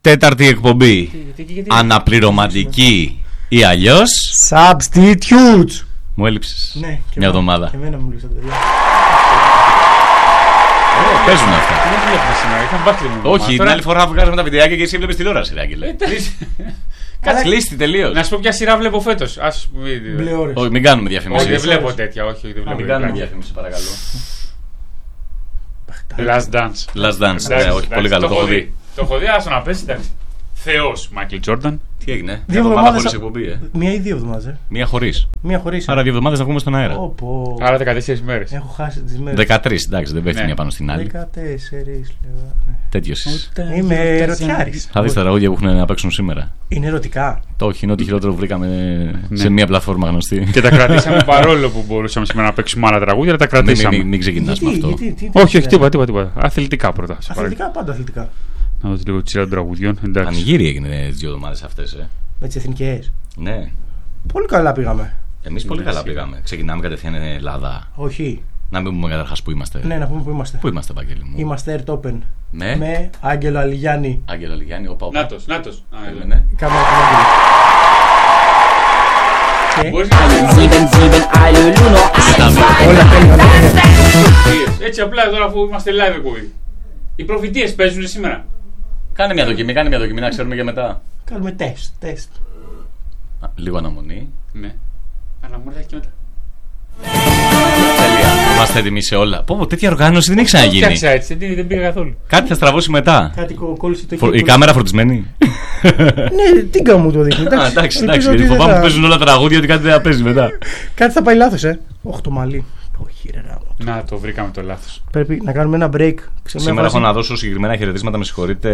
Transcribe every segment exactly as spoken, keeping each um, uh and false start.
τέταρτη εκπομπή. Αναπληρωματική ή αλλιώς Substitutes. Μου έλειψες Ναι, μια εβδομάδα. Και εμένα μου έλειψαν, παιδιά. Παίζουν αυτά. Δεν βλέπουμε σήμερα, είχαμε μπάσκετ μου. Όχι, την άλλη φορά βγάζαμε τα βιντεάκια και εσύ βλέπεις τηλεόραση, ρε Άγγελε. Κάτσε κλείστη τελείως. Να σου πω ποια σειρά βλέπω φέτος. Μπλε ώρες. Όχι, μην κάνουμε διαφήμιση. Όχι, δεν βλέπω τέτοια. Όχι, δεν Μην βλέπω. κάνουμε διαφήμιση, παρακαλώ. Last Dance. Last Dance, ναι, όχι, πολύ καλό, το έχω δει. Το έχω δει, άσο να πες, εντάξει. Θεός, Μάικλ Τζόρνταν. Τι έγινε, Δύο δύο εβδομάδες εβδομάδες χωρίς α- εκπομπή, ε. Μία ή δύο εβδομάδες. ε. Μία χωρίς. Μία χωρίς. Άρα δύο εβδομάδες να βγούμε στον αέρα. Όπω. Άρα δεκατέσσερις μέρες. Έχω χάσει τις μέρες. δεκατρείς, εντάξει, δεν πέφτει Ναι. μια πάνω στην άλλη. δεκατέσσερις. λέγα. Τέτοιος είσαι. Είμαι ερωτιάρης. Θα δεις τα τραγούδια που έχουν να παίξουν σήμερα. Είναι ερωτικά. Το όχι, είναι ότι χειρότερο βρήκαμε σε μια πλατφόρμα γνωστή. Και τα κρατήσαμε παρόλο που μπορούσαμε σήμερα να παίξουμε άλλα τραγούδια, αλλά τα Μην- κρατήσαμε. Μην μην ξεκινάς με Γιατί, αυτό. γιατί, τι- τι- Όχι, όχι, τι- τίποτα, τίποτα, τίποτα. Αθλητικά πρώτα. σε παρακαλώ. Αθλητικά, πάντα αθλητικά. Να δω λίγο τη σειρά των τραγουδιών. Εντάξει. Πανηγύρι έγινε τις δύο εβδομάδες αυτές, ε. Με τις εθνικές. Ναι. Πολύ καλά πήγαμε. Εμείς πολύ καλά πήγαμε. Ξεκινάμε κατευθείαν Ελλάδα. Όχι. Να μην πούμε καταρχάς που είμαστε. Ναι, να πούμε που είμαστε. Πού είμαστε, Βαγγέλη μου. Είμαστε Air Open. Με, Με Άγγελο Αλιγιάννη. Άγγελο Λιγιάννη, όπα, όπα. Νάτος, Νάτος. Α, εδώ. Ναι. Η κάμερα του Άγγελου. Και Μπορείς να κάνεις όλα τέλεια. προφητείες. Έτσι απλά τώρα αφού είμαστε live εκπομπή. Οι προφητείες παίζουν σήμερα. Κάνε μια δοκιμή, κάνε μια δοκιμή να ξέρουμε για μετά. Κάνουμε τεστ. τεστ. Α, λίγο αναμονή. Ναι. Αλλά μου έρθει και μετά. Τέλεια. Είμαστε έτοιμοι σε όλα. Πω, πω, τέτοια οργάνωση δεν έχει ξαναγίνει. Φτιάξα έτσι, δεν δεν πήγα καθόλου. Κάτι θα στραβώσει μετά. Κάτι κο- κόλλησε το Φο- Η χέρι. κάμερα φροντισμένη. Ναι, τίγκα μου το δείχνει. Α, εντάξει, εντάξει. ελπίζω Γιατί ότι δεν φοβάμαι θα- που παίζουν όλα τα τραγούδια ότι κάτι δεν θα παίζει μετά. Κάτι θα πάει λάθος, ε. Όχι το μαλλί. Όχι, ρε γάμο. Να το βρήκαμε το λάθος. Πρέπει να κάνουμε ένα break. Σε μια Σήμερα φάση- έχω να δώσω συγκεκριμένα χαιρετίσματα, με συγχωρείτε.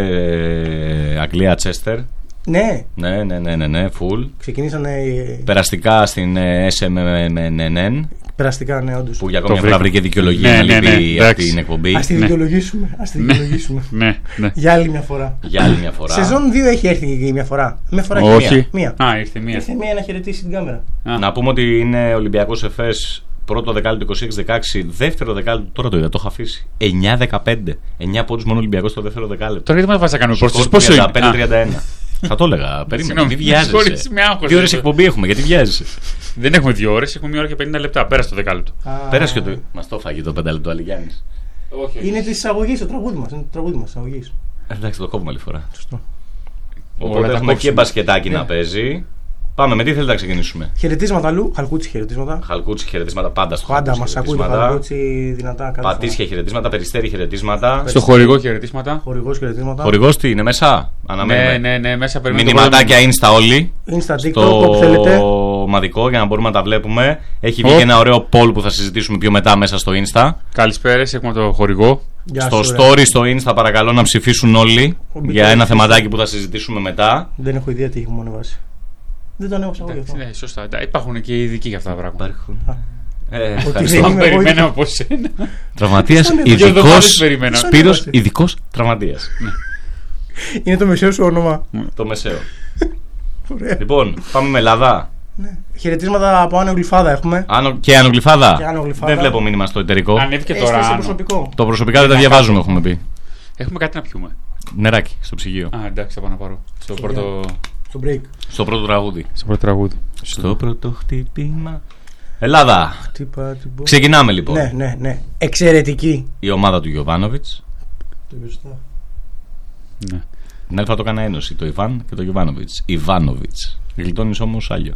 ε, Αγγλία Τσέστερ. Ναι, Ναι, ναι, ναι, ναι, ναι, full. ξεκινήσανε ε, Περαστικά στην ε, ες εμ εν εν περαστικά, ναι, όντως. που για Το ακόμη μια φορά βρήκα. βρήκε δικαιολογία Ναι, να ναι, ναι, λείπει από εντάξει. την εκπομπή. Ας τη Ναι. δικαιολογήσουμε. Ας τη δικαιολογήσουμε. Ναι, ναι. Για άλλη μια φορά. Για άλλη μια φορά. Σεζόν δύο έχει έρθει και μια φορά. Μια φορά Όχι. έχει μία. μία. Α, ήρθε μία. Ήρθε μία να χαιρετήσει την κάμερα. Α. Να πούμε ότι είναι Ολυμπιακός Εφές, πρώτο δεκάλεπτο είκοσι έξι δεκαέξι, δεύτερο δεκάλεπτο, τώρα το είδα, το είχα αφήσει. εννιά δεκαπέντε. εννιά πόντους μόνο Ολυμπιακός στο δεύτερο δεκάλεπτο. Τώρα γιατί μας βάζει να κάνουμε πρόσθεση, Σκορ πόσο είναι. τριάντα πέντε Α, τριάντα ένα. Θα το έλεγα. Περίμενε. Συγγνώμη, Τι βιάζεσαι. συγχωρείς, με άγχος. Δύο ώρες εκπομπή έχουμε, γιατί βιάζεσαι. Δεν έχουμε δύο ώρες, έχουμε μία ώρα και πενήντα λεπτά. Πέρασε το δεκάλεπτο. Α, Πέρασε και το. Μας το φάγει το πέντε λεπτό Αλιγιάννης. Όχι. Είναι τη εισαγωγή το τραγούδι μα. Είναι το τραγούδι μα εισαγωγή. Εντάξει, το κόβουμε άλλη φορά. Σωστό. Οπότε Όλα τα έχουμε και κόψουμε. μπασκετάκι Ναι. να παίζει. Πάμε, με τι θέλετε να ξεκινήσουμε. Χαιρετίσματα αλλού. Χαλκούτσι χαιρετίσματα. Χαλκούτσι χαιρετίσματα πάντα στο Πάντα Χαλκούτσι μα ακούει το χαιρετίσματα. Χαλκούτσι δυνατά. κάθε φορά. Πατήσια χαιρετίσματα, Περιστέρι χαιρετίσματα. Στο χορηγό χαιρετίσματα. Χορηγός χαιρετίσματα. Χορηγός τι είναι μέσα. Ναι, Αναμένουμε. ναι, ναι, μέσα περιμένουμε. Μηνυματάκια Insta όλοι. Insta, TikTok, Στο όπου θέλετε. ομαδικό για να μπορούμε να τα βλέπουμε. Έχει βγει Οπ. και ένα ωραίο poll που θα συζητήσουμε πιο μετά μέσα στο Insta. Καλησπέρες, έχουμε το χορηγό. Γεια Στο σου, ρε. story στο Insta παρακαλώ να ψηφίσουν όλοι Ο για Μπιτέλης. ένα θεματάκι που θα συζητήσουμε μετά. Δεν έχω ιδέα τι έχουμε ανεβάσει. Δεν το ανέβασα εγώ γι' αυτό. Ναι, σωστά. Τα- Υπάρχουν και ειδικοί για αυτά τα πράγματα. Υπάρχουν. Α. Ε, Ότι ευχαριστώ. δεν Αν είμαι εγώ περιμένω ίδιος. από σένα. Τραυματίας, Σαν δύο εβδομάδες ειδικός περιμένω. Σπύρος, Σαν ειδικός τραυματίας. Είναι το μεσαίο σου όνομα. Το μεσαίο. Ωραία. Λοιπόν, πάμε με Ελλάδα. Ναι. Χαιρετίσματα από Άνω Γλυφάδα έχουμε. Άνω, και Άνω Γλυφάδα. Και Άνω Γλυφάδα. Δεν βλέπω μήνυμα στο εταιρικό. Ανέβηκε τώρα. Έστω στο Άνω. προσωπικό. Το προσωπικά δεν τα διαβάζουμε, έχουμε πει. Έχουμε κάτι να πιούμε. Νεράκι στο ψυγείο. Α, εντάξει, θα πάω να πάρω. Στο πρώτο, Στο break. Στο πρώτο τραγούδι. στο πρώτο τραγούδι. Στο πρώτο χτύπημα. Ελλάδα. Χτύπα την πόρτα. Ξεκινάμε λοιπόν. Ναι, ναι, ναι. Εξαιρετική. Η ομάδα του Γιοβάνοβιτς. Το μπροστά. Ναι. Την άλλη φορά το έκανα ένωση. Το Ιβάν και το Γιοβάνοβιτς. Ιβάνοβιτς. Γλιτώνεις όμως άλλο.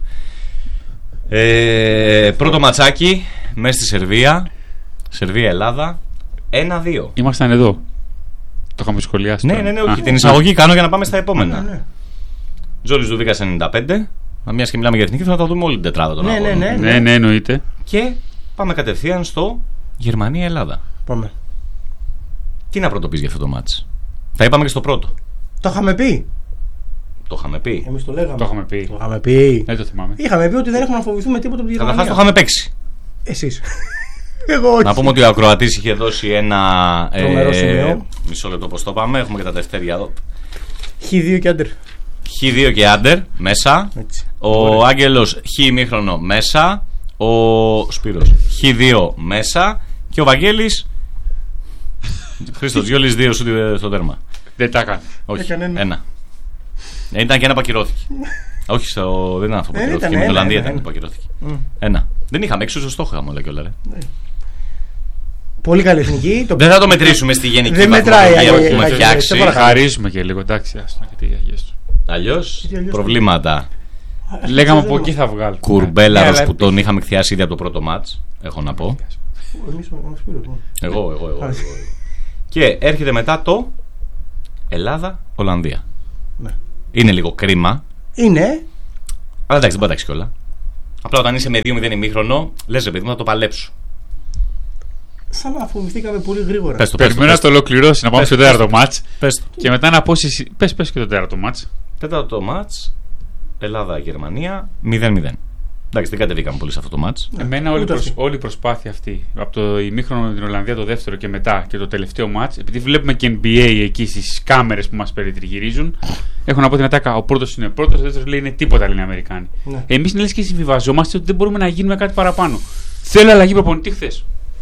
Ε, πρώτο ματσάκι μέσα στη Σερβία. Σερβία-Ελλάδα. ένα δύο. Ήμασταν εδώ. Το είχαμε σχολιάσει. Ναι, τώρα. ναι, ναι, Α, όχι. Την α, εισαγωγή κάνω για να πάμε στα επόμενα. Ναι, ναι. Ζόρις Δουβίκας ενενήντα πέντε. Μια και μιλάμε για εθνική, θα τα δούμε όλη την τετράδα των Ναι, αγώνων. ναι, Ναι, ναι, εννοείται. Και πάμε κατευθείαν στο Γερμανία-Ελλάδα. Πάμε. Τι να πρωτοποιείς για αυτό το μάτς. Θα είπαμε και στο πρώτο. Το είχαμε πει. Το είχαμε πει. Εμείς το λέγαμε. Το είχαμε πει. Το είχαμε πει. Δεν το θυμάμαι. Είχαμε πει ότι δεν έχουμε να φοβηθούμε τίποτα από τη Καταρχάς Γερμανία. το είχαμε παίξει. Εσείς. Εγώ όχι. Να πούμε ότι ο Ακροατής είχε δώσει ένα. Τρομερό σημείο. Μισό λεπτό πώς το πάμε. Έχουμε και τα τευτέρια εδώ. Χ δύο και άντερ. χ δύο και άντερ μέσα. Έτσι. Ο Άγγελος χ ημίχρονο μέσα. Ο Σπύρος χ δύο μέσα. Και ο Βαγγέλης. Χρήστος Γιώλης δύο σου στο τέρμα. Δεν τα έκανε. Όχι. Έκανε ένα. Ένα. Ε, ήταν και ένα που ακυρώθηκε. Όχι, στο... δεν ήταν αυτό που Ε, ακυρώθηκε. ήταν Με την ένα, Ολλανδία ένα, ήταν ένα. που ακυρώθηκε. Μμ. Ένα. Δεν είχαμε έξω στο στόχο όλα και όλα. Ρε. Πολύ καλή εθνική. Το... Δεν θα το μετρήσουμε στη γενική Δεν μετράει, βαθμολογία που αγγελία, έχουμε αγγελία, φτιάξει. σε παρακαλώ. Χαρίζουμε και λίγο, εντάξει, άστο και τι αγίες. Αλλιώς Γιατί αλλιώς προβλήματα. Λέγαμε από εκεί θα βγάλουμε. Κουρμπέλαρο Ναι, αλλά που τον είχαμε εκθιάσει ήδη από το πρώτο μάτς. Έχω να πω. Εμείς ο- ο Σπύρος, ναι. Εγώ, εγώ, εγώ. Α, εγώ. Και έρχεται μετά το Ελλάδα-Ολλανδία. Ναι. Είναι λίγο κρίμα. Είναι. Αλλά εντάξει, δεν πατάξει κιόλα. Απλά όταν είσαι με δύο μηδέν ημίχρονο, λες ρε παιδί μου, θα το παλέψω. Σαν να αφομιστήκαμε πολύ γρήγορα. Πες το, πες το, Περιμένω να πες το ολοκληρώσει, να πάμε Πες στο το, τέταρτο μάτς. πες το. Και μετά να πω εσύ. Πες, πες και το τέταρτο μάτς. Τέταρτο μάτς, Ελλάδα-Γερμανία, μηδέν μηδέν. Εντάξει, δεν κατεβήκαμε πολύ σε αυτό το μάτς. Εμένα όλη, ούτε προσ... αυτή. όλη η προσπάθεια αυτή από το ημίχρονο με την Ολλανδία το δεύτερο και μετά και το τελευταίο μάτς, επειδή βλέπουμε και N B A εκεί στις κάμερες που μας περιτριγυρίζουν, έχω να πω την ατάκα. Ο πρώτος είναι πρώτος, ο δεύτερος λέει είναι τίποτα, λένε οι Αμερικάνοι. Ναι. Εμείς λες και συμβιβαζόμαστε ότι δεν μπορούμε να γίνουμε κάτι παραπάνω. Θέλω αλλαγή προπονητή χθες.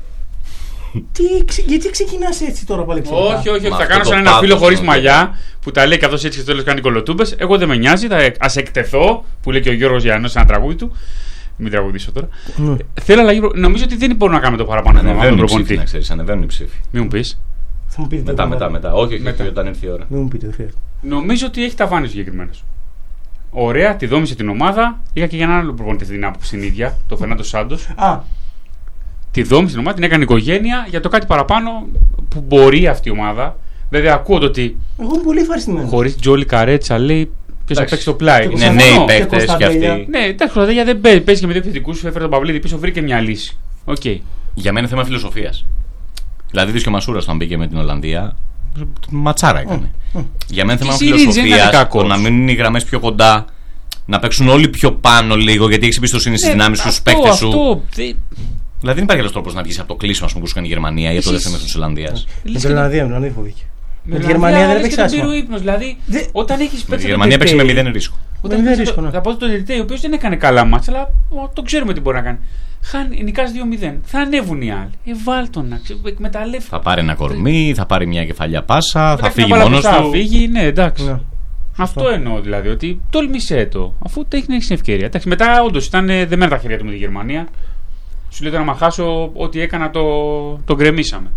Τι, ξε- γιατί ξεκινάς έτσι τώρα πάλι ξαφνικά? Όχι, όχι, όχι. Μα Θα αυτό κάνω το σαν ένα πάθος φίλο χωρίς των μαλλιά που τα λέει καθώς έτσι και στο τέλος κάνει κολοτούμπες. Εγώ δεν με νοιάζει, θα ας εκτεθώ, που λέει και ο Γιώργος Γιαννός σε ένα τραγούδι του. Μην τραγουδήσω τώρα. Ναι. Θέλω αλλαγή. προ- Νομίζω ότι δεν μπορούμε να κάνουμε το παραπάνω θέμα με τον Ανεβαίνουν οι ψήφοι, προπονητή. να ξέρεις, ανεβαίνουν οι ψήφοι. Μην μου πεις. Θα μου πείτε Μετά, το μετά, μετά. μετά. Όχι, όχι, Μετά. όχι, όταν έρθει η ώρα. Μην μου πείτε, δεν χρειάζεται. Νομίζω ότι έχει ταβάνει ο συγκεκριμένος. Ωραία, τη δόμησε την ομάδα. Είχα και για έναν άλλο προπονητή την άποψη την ίδια, τον Φερνάντο Σάντος. Α, Τη δόμησε την ομάδα, την έκανε οικογένεια για το κάτι παραπάνω που μπορεί αυτή η ομάδα. Βέβαια, ακούω το ότι εγώ είμαι πολύ ευχαριστημένος. χωρίς Τζόλι Καρέτσα λέει ποιος θα Εντάξει. παίξει το πλάι. Και Είναι Κωνσταντέλια. νέοι Και παίκτες και Κωνσταντέλια. αυτοί. Ναι, εντάξει, ο Κωνσταντέλια δεν παίζει, παίζει και με δύο επιθετικούς. Έφερε τον Παυλίδη πίσω, βρήκε μια λύση. Οκ. Για μένα είναι θέμα φιλοσοφίας. Δηλαδή, δεις και ο Μασούρας όταν μπήκε με την Ολλανδία, ματσάρα έκανε. Για μένα είναι θέμα Και η Σιρήνης δεν ήταν φιλοσοφίας. κακός. Το να μείνουν οι γραμμές πιο κοντά, να παίξουν όλοι πιο πάνω λίγο, γιατί έχει εμπιστοσύνη στις δυνάμεις σου, στους Ναι, αυτό, παίκτες σου. αυτό, δεν- Δηλαδή, δεν υπάρχει άλλο τρόπο να βγει από το κλείσιμο ας πούμε, που σου κάνει η Γερμανία ή από το Εσείς- δεύτερο μέρο τη Ολλανδία. Με λες την και- Ολλανδία, με την Ολλανδία φοβήθηκε. με τη την Γερμανία Ολλανδία δεν λες έπαιξε και τον πήρε ο άσχημα. ύπνος. Δηλαδή, Δε- όταν έχεις Με τη παίξει Γερμανία παίξει με μηδέν ρίσκο. Όταν μηδέν παίζει ρίσκο, το- ναι. θα πω τον Ερτέ, ο οποίος δεν έκανε καλά μάτσα, αλλά ο, το ξέρουμε τι μπορεί να κάνει. Χάνει, νικάς δύο μηδέν. Θα ανέβουν οι άλλοι. Ε, βάλ' τον να ξε- εκμεταλλεύεται. Θα πάρει ένα κορμί, θα πάρει μια κεφαλιά πάσα, θα Πετάξει φύγει μια μπάλα μόνο μπροστά, του. Θα φύγει, ναι, εντάξει. Ναι. Αυτό εννοώ δηλαδή, ότι τόλμησέ το, αφού το έχει την ευκαιρία. Εντάξει, μετά όντω ήταν ε, δεμένα τα χέρια του με τη Γερμανία. Σου λέει τώρα να χάσω ό,τι έκανα το, το γκρεμίσαμε.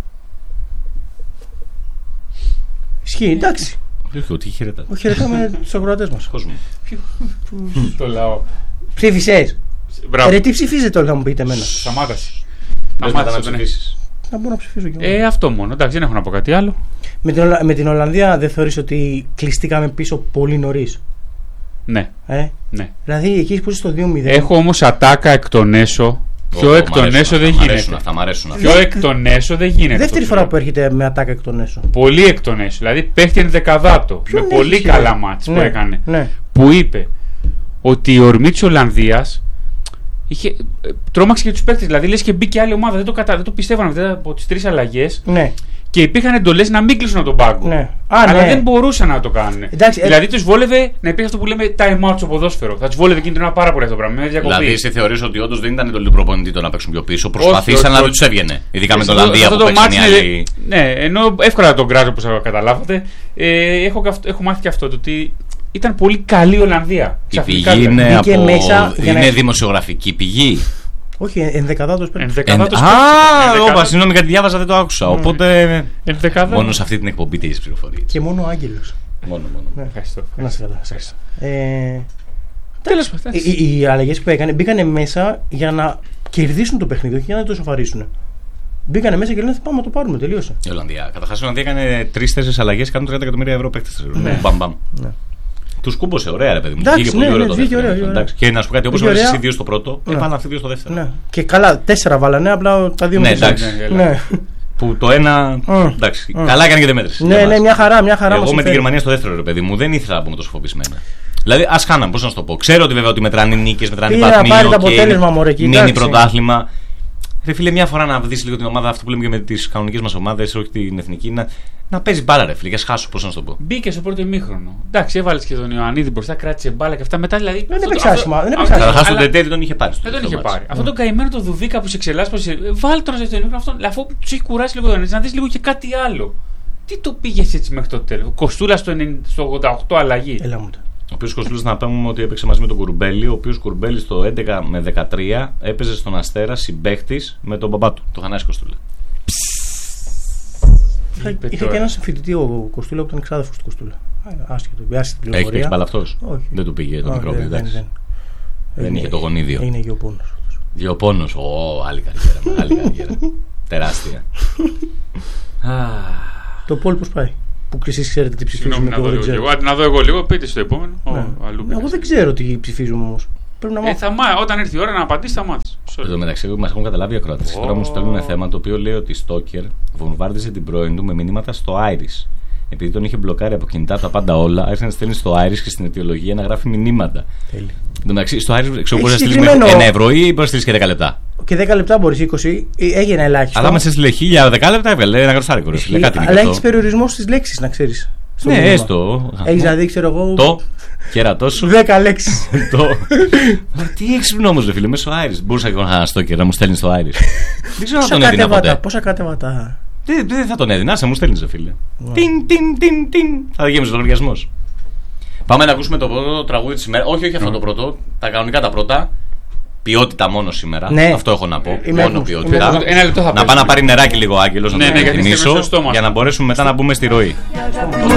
Ισχύει, εντάξει. Όχι, ότι χαιρετά. Χαιρετάμε τους ακροατές μας. Κόσμο. Το λαό. Ψήφισες. Μπράβο. Ρε, τι ψηφίζετε όλοι, θα μου πείτε εμένα. Σταμάτασε. Πες μετά να Σταμάτησε. τον έχει. ψηφίσεις. Να μπορώ να ψηφίσω κι εγώ. Ε, αυτό μόνο. Εντάξει, δεν έχω να πω κάτι άλλο. Με την, Ολλα- με την Ολλανδία δεν θεωρείς ότι κλειστήκαμε πίσω πολύ νωρίς? Ναι, Ε? ναι. Δηλαδή εκεί που είσαι στο δύο μηδέν. Έχω όμως ατάκα εκ των έσω. Πιο Ω, εκ μ' των αρέσουν έσω αυτά, δεν μ' αρέσουν γίνεται. αυτά, μ' αρέσουν αυτά. Πιο εκ των έσω δεν γίνεται. Δεύτερη αυτό φορά που που έρχεται με ατάκα εκ των έσω. Πολύ εκ των έσω. Δηλαδή παίχτηκε δεκαδάτο. Ποιον Με πολύ έχεις, καλά ρε? μάτς που Ναι, έκανε. Ναι. Που είπε ότι η ορμή της Ολλανδίας είχε, ε, τρόμαξε και τους παίκτες. Δηλαδή λες και μπήκε άλλη ομάδα. Δεν το, κατα... δεν το πιστεύανε μετά από τις τρεις αλλαγές. Ναι. Και υπήρχαν εντολές να μην κλείσουν από τον πάγκο. Ναι. Α, Αλλά ναι. δεν μπορούσαν να το κάνουν. Εντάξει, ε- δηλαδή τους βόλευε να υπήρχε αυτό που λέμε time out στο ποδόσφαιρο. Θα τους βόλευε εκείνη την ώρα πάρα πολύ αυτό το πράγμα. Με διακοπή. Δηλαδή, εσύ θεωρείς ότι όντως δεν ήταν το λίγο προπονητή το να παίξουν πιο πίσω. Προσπαθήσαν όχι, να όχι. δεν του έβγαινε. Ειδικά με Σε την αυτό- Ολλανδία αυτό που το παίξαν οι μάτς είναι- άλλοι. Ναι, ενώ εύκολα τον κράζω όπως καταλάβατε. Ε, έχω, καυτ- έχω μάθει και αυτό το ότι ήταν πολύ καλή η Ολλανδία. Η Ξαφνικά, πηγή δηλαδή. είναι, Μπήκε από... μέσα για να είναι έχει- δημοσιογραφική πηγή. Όχι, ενδεκαδάτος πρέπει. Ενδεκαδάτος Εν- παίκτης. Α, Ενδεκαδάτος- όπα, συγγνώμη γιατί διάβαζα, δεν το άκουσα. Οπότε. ενδεκαδάτος- Μόνο σε αυτή την εκπομπή τις πληροφορίες. Και μόνο ο Άγγελος. Μόνο, μόνο. Ναι. Ευχαριστώ. Να είσαι καλά. Ευχαριστώ. Ε, Τέλος πάντων. οι, οι, οι αλλαγές που έκανε μπήκανε μέσα για να κερδίσουν το παιχνίδι, όχι για να το σοφαρίσουν. Μπήκανε μέσα και λένε πάμε να το πάρουμε, τελείωσε. Η Ολλανδία. Καταρχάς η Ολλανδία έκανε τρει-τέσσερι αλλαγέ, κάνουν τριάντα εκατομμύρια ευρώ παίκτες. Μπαμ, μπαμ. Ναι. Του κούμπωσε, ωραία ρε παιδί μου. Εντάξει, Βγήκε ναι, πολύ ωραίο ναι, το βγήκε δεύτερο. ωραία, ωραία. Εντάξει. Και να σου πω κάτι, όπως Βγήκε έβαλες ωραία. εσύ δύο στο πρώτο, Ναι. έβαλαν αυτοί δύο στο δεύτερο. Ναι. Και καλά, τέσσερα βάλανε, απλά τα δύο Ναι, μετρήσανε. εντάξει. Ναι, έλα. Ναι. Που το ένα. Mm. Εντάξει. Mm. Καλά έκανε και δεν μέτρησε. Ναι, για ναι, μας. μια χαρά, μια χαρά. μας Εγώ με τη συμφέρει. Γερμανία στο δεύτερο ρε παιδί μου δεν ήθελα να πούμε τόσο φοβισμένα. Δηλαδή, α χάναμε, πώ να σου το πω. Ξέρω ότι βέβαια ότι μετράνε νίκες, μετράνε Πήρε να βαθμοί. πάρει το οκ, αποτέλεσμα, μωρέ, μείνει εντάξει. πρωτάθλημα. Ρε φίλε, μια φορά να δει λίγο την ομάδα, αυτό που λέμε και με τις κανονικές μας ομάδες, όχι την εθνική, να, να παίζει μπάλα, ρε φίλε, και χάσω, πώ να σου το πω. Μπήκε στο πρώτο ημίχρονο. Εντάξει, έβαλε και τον Ιωαννίδη μπροστά, κράτησε μπάλα και αυτά μετά. Δηλαδή, Δεν αυτό έπαιξε το- άσχημα, δεν αυτό- έπαιξε άσχημα. Καταρχά τον αλλά- Τετέρι τον είχε πάρει. στο Δεν τον είχε τελευταίο πάρει. μάτς. Αυτό τον καημένο το Δουβίκα που σε ξελάσπασε. Βάλ τον στο ημίχρονο αυτό. Αφού του έχει κουράσει λίγο τον να δει λίγο και κάτι άλλο. Τι το πήγε έτσι μέχρι το τέλο. Κοστούλα στο, ενενήντα στο ογδόντα οκτώ αλλαγή. Έλα μου. τα. Ο οποίος Κοστούλας, να πούμε ότι έπαιξε μαζί με τον Κουρμπέλη. Ο οποίος Κουρμπέλης το έντεκα με δεκατρία έπαιζε στον Αστέρα συμπαίχτης με τον μπαμπά του, τον Θανάση Κοστούλα. Είχα, είχα και έναν συμφοιτητή ο Κοστούλα που ήταν εξάδελφος του Κοστούλα. Άσχετο, άσχετη πληροφορία. Έχει μπάλα αυτός? Όχι. Δεν του πήγε το μικρό δεν, δεν, δεν, δεν είναι, είχε το γονίδιο. Είναι γεωπόνος. Γεωπόνος, ω, άλλη καριέρα, μεγάλη καριέρα. Τεράστια. Το Πολ πώς πάει? Που εσείς ξέρετε τι ψηφίζουμε. Συγγνώμη, να δω λίγο. Εγώ, να δω εγώ λίγο, πείτε στο επόμενο. Ναι. Ο, αλλού εγώ δεν ξέρω τι ψηφίζουμε όμως. Πρέπει να ε, θα μά, όταν έρθει η ώρα να απαντήσει, θα μάθει. Εν τω μεταξύ, μας έχουν καταλάβει οι ακροατές. Oh. Τώρα μου στέλνουν ένα θέμα το οποίο λέει ότι η Στόκερ βομβάρδιζε την πρώην του με μηνύματα στο Iris. Επειδή τον είχε μπλοκάρει από κινητά τα πάντα όλα, άρχισε να στέλνει στο Iris και στην αιτιολογία να γράφει μηνύματα. Τέλει. Εν τω μεταξύ, στο Iris ξέρω μπορεί να στείλει ένα ευρώ ή μπορεί να στείλει και δέκα λεπτά. Και δέκα λεπτά μπορεί, είκοσι, έγινε ελάχιστο. Αλλά μα έστειλε χίλια δέκα λεπτά, έβγαλε ένα γροστάρικο. Αλλά έχει περιορισμό στι λέξει, να ξέρει. Ναι, έστω. Έχει να δει, ξέρω εγώ. Το κέρατό σου. δέκα λέξεις. Τι έξυπνο όμως, ρε φίλε, μέσω Iris. Μπορούσα και εγώ να στο και να μου στέλνει στο Iris. Δεν ξέρω αν τον έδινα ποτέ. Πόσα κατεβατά. Δεν θα τον έδινα, άσε μου στέλνει, ρε φίλε. Τιν, τιν, τιν, τιν. Θα γέμιζε ο λογαριασμό. Πάμε να ακούσουμε το πρώτο τραγούδι τη ημέρα. Όχι, όχι αυτό το πρώτο. Τα κανονικά τα πρώτα. Ποιότητα μόνο σήμερα. Ναι. Αυτό έχω να πω. Είμαι μόνο ποιότητα. Ένα λεπτό θα να πάει να πάρει νεράκι λίγο ο Άγγελος, ναι, να ναι, το εκτιμήσω, για να μπορέσουμε μετά να μπούμε στη ροή.